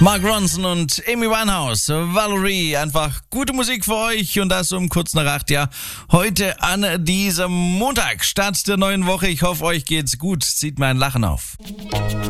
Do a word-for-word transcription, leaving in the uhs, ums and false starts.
Mark Ronson und Amy Winehouse, Valerie, einfach gute Musik für euch und das um kurz nach acht, ja. Heute an diesem Montag, Start der neuen Woche. Ich hoffe, euch geht's gut. Zieht mein Lachen auf.